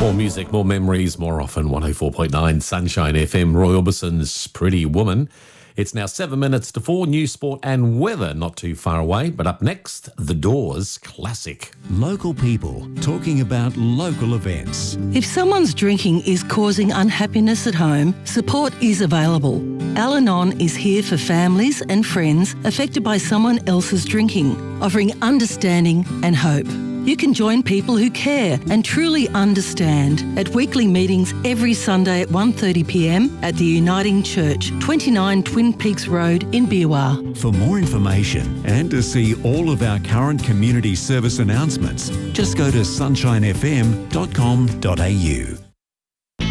More music, more memories, more often. 104.9 Sunshine FM, Roy Orbison's Pretty Woman. It's now 7 minutes to 4. News, sport and weather not too far away. But up next, The Doors classic. Local people talking about local events. If someone's drinking is causing unhappiness at home, support is available. Al-Anon is here for families and friends affected by someone else's drinking, offering understanding and hope. You can join people who care and truly understand at weekly meetings every Sunday at 1:30 p.m. at the Uniting Church, 29 Twin Peaks Road in Biwa. For more information and to see all of our current community service announcements, just go to sunshinefm.com.au.